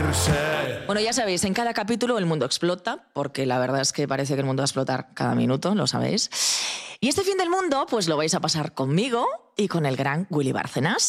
Bueno, ya sabéis, en cada capítulo el mundo explota, porque la verdad es que parece que el mundo va a explotar cada minuto, lo sabéis. Y este fin del mundo, pues lo vais a pasar conmigo y con el gran Willy Bárcenas.